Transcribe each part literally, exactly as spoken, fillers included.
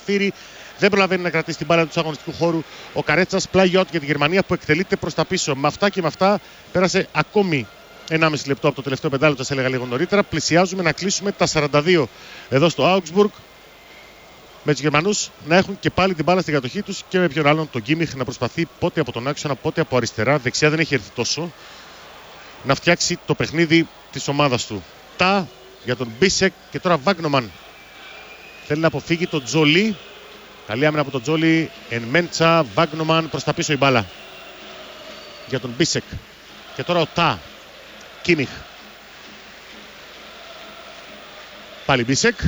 Ζαφύρι. Δεν προλαβαίνει να κρατήσει την μπάλα του αγωνιστικού χώρου. Ο Καρέτσας πλάγιο out για τη Γερμανία που εκτελείται προς τα πίσω. Με αυτά και με αυτά πέρασε ακόμη ενάμιση λεπτό από το τελευταίο πεντάλεπτο, σας έλεγα λίγο νωρίτερα. Πλησιάζουμε να κλείσουμε τα σαράντα δύο εδώ στο Augsburg. Με τους Γερμανούς να έχουν και πάλι την μπάλα στην κατοχή τους και με ποιον άλλον τον Κίμιχ να προσπαθεί πότε από τον άξονα, πότε από αριστερά. Δεξιά δεν έχει έρθει τόσο. Να φτιάξει το παιχνίδι της ομάδας του. Τα για τον Μπίσεκ και τώρα Βάγνομαν. Θέλει να αποφύγει τον Τζολί. Καλή άμυνα από τον Τζόλι. Εν Μέντσα, Βάγνομαν προς τα πίσω η μπάλα. Για τον Μπίσεκ. Και τώρα ο Τα. Κίμιχ. Πάλι Μπίσεκ.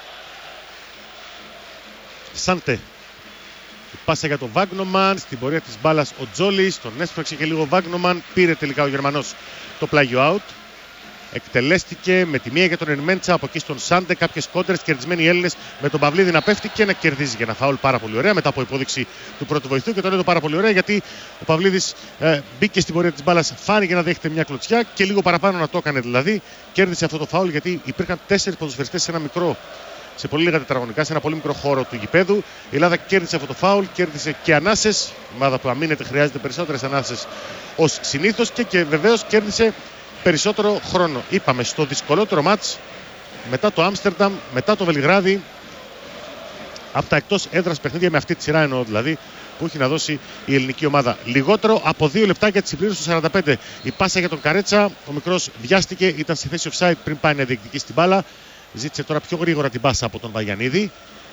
Σάντε. Η πάσα για τον Βάγνομαν. Στην πορεία της μπάλας ο Τζόλις. Τον έσπρωξε και λίγο Βάγνομαν. Πήρε τελικά ο Γερμανός το πλάγιο out. Εκτελέστηκε με τη μία για τον Ενμέντσα, από εκεί στον Σάντε. Κάποιες κόντρες, κερδισμένοι οι Έλληνες με τον Παυλίδη να πέφτει και να κερδίζει για ένα φάουλ πάρα πολύ ωραία μετά από υπόδειξη του πρώτου βοηθού. Και το λέω πάρα πολύ ωραία γιατί ο Παυλίδης ε, μπήκε στην πορεία της μπάλας, φάνηκε να δέχεται μια κλωτσιά και λίγο παραπάνω να το έκανε δηλαδή. Κέρδισε αυτό το φάουλ γιατί υπήρχαν τέσσερις ποδοσφαιριστές σε ένα μικρό, σε πολύ λίγα τετραγωνικά, σε ένα πολύ μικρό χώρο του γηπέδου. Η Ελλάδα κέρδισε αυτό το φάουλ, κέρδισε και ανάσες. Η ομάδα που αμήνεται χρειάζεται περισσότερες ανάσες ως συνήθως και, και βεβαίως κέρδισε περισσότερο χρόνο. Είπαμε στο δυσκολότερο μάτς μετά το Άμστερνταμ, μετά το Βελιγράδι, από τα εκτός έδρας παιχνίδια, με αυτή τη σειρά εννοώ δηλαδή, που έχει να δώσει η ελληνική ομάδα. Λιγότερο από δύο λεπτάκια τη συμπλήρωση του σαράντα πέντε. Η πάσα για τον Καρέτσα, ο μικρός βιάστηκε, ήταν στη θέση offside πριν πάει να διεκδικήσει την μπάλα. Ζήτησε τώρα πιο γρήγορα την πάσα από τον Βαγιανίδη.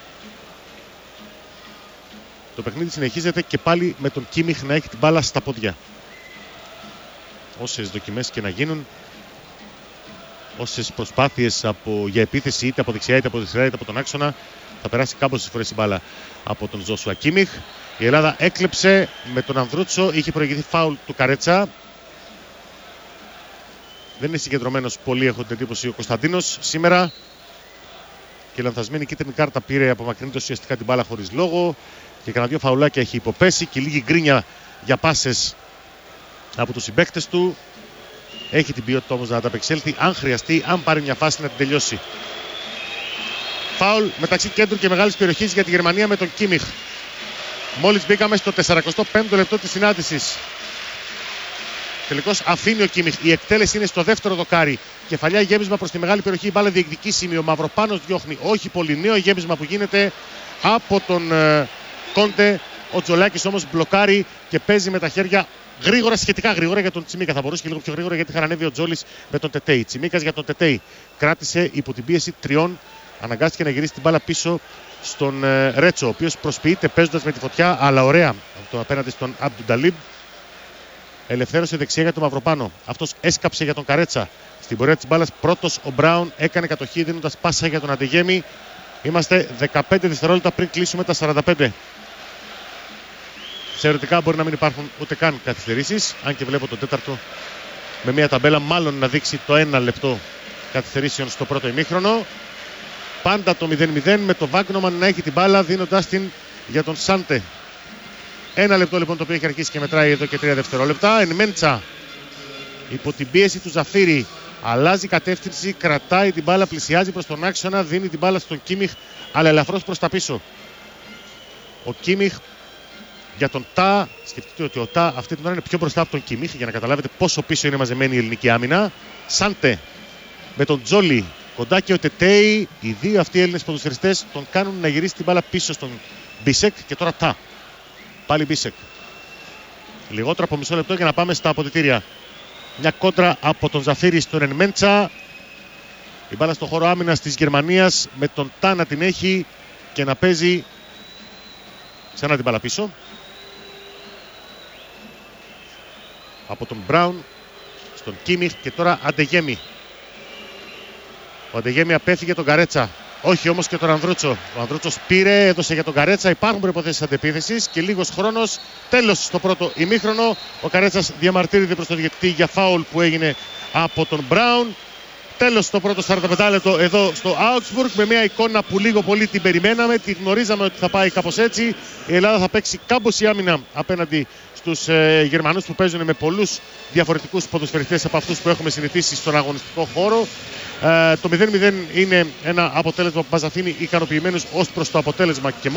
Το παιχνίδι συνεχίζεται και πάλι με τον Κίμιχ να έχει την μπάλα στα πόδια. Όσες δοκιμές και να γίνουν, όσες προσπάθειες από, για επίθεση είτε από δεξιά είτε από δεξιά είτε από τον άξονα, θα περάσει κάμποσες φορές η μπάλα από τον Ζόσουα Κίμιχ. Η Ελλάδα έκλεψε με τον Ανδρούτσο, είχε προηγηθεί φάουλ του Καρέτσα. Δεν είναι συγκεντρωμένος πολύ, έχω την εντύπωση, ο Κωνσταντίνος σήμερα. Και λανθασμένη κίτρινη κάρτα πήρε, απομακρύνεται ουσιαστικά την μπάλα χωρίς λόγο. Και κανένα δύο φαουλάκια έχει υποπέσει και λίγη γκρίνια για πάσες από τους συμπαίκτες του. Έχει την ποιότητα όμως να ανταπεξέλθει αν χρειαστεί, αν πάρει μια φάση να την τελειώσει. Φάουλ μεταξύ κέντρου και μεγάλης περιοχής για τη Γερμανία με τον Κίμιχ. Μόλις μπήκαμε στο σαράντα πέμπτο λεπτό της συνάντησης. Τελικώς αφήνει ο Κίμιχ. Η εκτέλεση είναι στο δεύτερο δοκάρι. Κεφαλιά γέμισμα προς τη μεγάλη περιοχή. Η μπάλα διεκδικήσιμη. Ο Μαυροπάνος διώχνει. Όχι πολύ νέο γέμισμα που γίνεται από τον ε, Κόντε. Ο Τζολάκης όμως μπλοκάρει και παίζει με τα χέρια γρήγορα, σχετικά γρήγορα για τον Τσιμίκα. Θα μπορούσε και λίγο πιο γρήγορα γιατί χαρανεύει ο Τζόλης με τον Τετέι. Τσιμίκας για τον Τετέι. Κράτησε υπό την πίεση τριών. Αναγκάστηκε να γυρίσει την μπάλα πίσω στον ε, Ρέτσο, ο οποίος προσποιείται παίζοντας με τη φωτιά, αλλά ωραία από το απέναντι στον Αμπτουνταλίμπ. Ελευθέρωσε δεξιά για τον Μαυροπάνο. Αυτός έσκαψε για τον Καρέτσα. Στην πορεία της μπάλας πρώτος ο Μπράουν έκανε κατοχή δίνοντας πάσα για τον Αντεγέμι. Είμαστε δεκαπέντε δευτερόλεπτα πριν κλείσουμε τα σαράντα πέντε. Θεωρητικά μπορεί να μην υπάρχουν ούτε καν καθυστερήσεις, αν και βλέπω τον τέταρτο με μια ταμπέλα μάλλον να δείξει το ένα λεπτό καθυστερήσεων στο πρώτο ημίχρονο. Πάντα το μηδέν μηδέν με το Βάγνομαν να έχει την μπάλα δίνοντας την για τον Σάντε. Ένα λεπτό λοιπόν το οποίο έχει αρχίσει και μετράει εδώ και τρία δευτερόλεπτα. Εν Μέντσα υπό την πίεση του Ζαφύρι αλλάζει κατεύθυνση, κρατάει την μπάλα, πλησιάζει προς τον άξονα, δίνει την μπάλα στον Κίμιχ αλλά ελαφρώς προς τα πίσω. Ο Κίμιχ για τον Τα, σκεφτείτε ότι ο Τα αυτή την ώρα είναι πιο μπροστά από τον Κίμιχ για να καταλάβετε πόσο πίσω είναι μαζεμένη η ελληνική άμυνα. Σάντε με τον Τζόλι κοντά και ο Τετέι, οι δύο αυτοί οι Έλληνες ποδοσφαιριστές τον κάνουν να γυρίσει την μπάλα πίσω στον Μπίσεκ και τώρα Τα. Πάλι Μπίσεκ. Λιγότερο από μισό λεπτό για να πάμε στα αποδυτήρια. Μια κόντρα από τον Ζαφύρι στον Ενμέντσα. Η μπάλα στο χώρο άμυνας της Γερμανίας με τον Τα να την έχει και να παίζει ξανά την μπάλα πίσω. Από τον Μπράουν στον Κίμιχ και τώρα Αντεγέμι. Ο Αντεγέμι απέφυγε τον Καρέτσα. Όχι όμως και τον Ανδρούτσο. Ο Ανδρούτσος πήρε, έδωσε για τον Καρέτσα. Υπάρχουν προϋποθέσεις αντεπίθεσης και λίγος χρόνος. Τέλος στο πρώτο ημίχρονο. Ο Καρέτσας διαμαρτύρεται προς τον διαιτητή για φάουλ που έγινε από τον Μπράουν. Τέλος στο πρώτο σαράντα πέντε λεπτό εδώ στο Augsburg με μια εικόνα που λίγο πολύ την περιμέναμε. Τη γνωρίζαμε ότι θα πάει κάπως έτσι. Η Ελλάδα θα παίξει κάμποση άμυνα απέναντι στους ε, Γερμανούς που παίζουν με πολλούς διαφορετικούς ποδοσφαιριστές από αυτούς που έχουμε συνηθίσει στον αγωνιστικό χώρο. Ε, το μηδέν μηδέν είναι ένα αποτέλεσμα που μας αφήνει ικανοποιημένους ως προς το αποτέλεσμα και